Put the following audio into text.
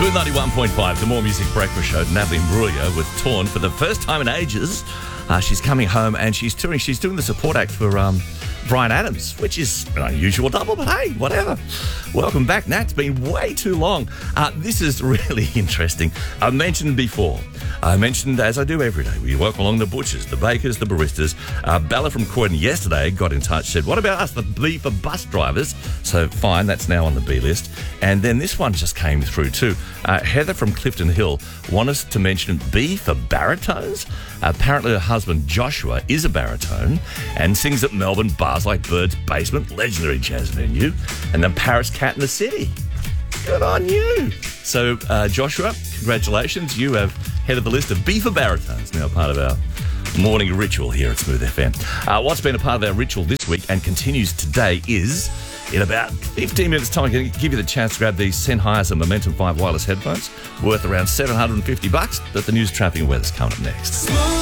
Smooth 91.5, the More Music Breakfast Show. Natalie Imbruglia with Torn for the first time in ages. She's coming home and she's touring. She's doing the support act for Bryan Adams, which is an unusual double, but hey, whatever. Welcome back, Nat. It's been way too long. This is really interesting. I mentioned before, as I do every day, we work along the butchers, the bakers, the baristas. Bella from Croydon yesterday got in touch, said, what about us, the B for bus drivers? So fine, that's now on the B list. And then this one just came through too. Heather from Clifton Hill wanted us to mention B for baritones. Apparently her husband Joshua is a baritone and sings at Melbourne bars like Bird's Basement, legendary jazz venue, and then Paris Cat in the City. Good on you. So Joshua, congratulations. You have headed the list of B for baritones, now part of our morning ritual here at Smooth FM. What's been a part of our ritual this week and continues today is, in about 15 minutes' time, I'm going to give you the chance to grab these Sennheiser Momentum 5 wireless headphones worth around $750, but the news, traffic and weather's coming up next.